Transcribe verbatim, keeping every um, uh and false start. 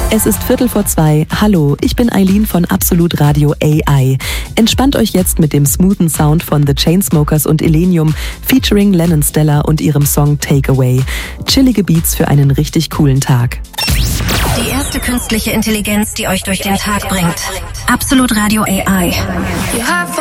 Es ist Viertel vor zwei. Hallo, ich bin Eileen von Absolut Radio A I. Entspannt euch jetzt mit dem smoothen Sound von The Chainsmokers und Illenium featuring Lennon Stella und ihrem Song Takeaway. Chillige Beats für einen richtig coolen Tag. Die erste künstliche Intelligenz, die euch durch den Tag bringt. Absolut Radio A I.